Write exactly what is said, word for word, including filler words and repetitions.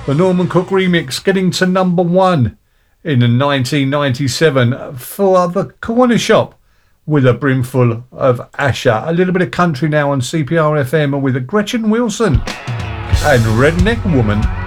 The Norman Cook remix getting to number one in nineteen ninety-seven for the Corner Shop with a brimful of Asher. A little bit of country now on C P R F M with Gretchen Wilson and Redneck Woman.